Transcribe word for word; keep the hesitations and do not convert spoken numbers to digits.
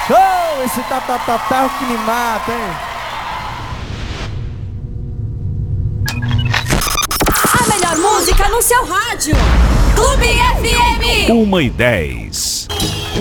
Oh, esse tá, tá, tá, tá o que me mata, hein? A melhor música no seu rádio. Clube F M. Uma e dez.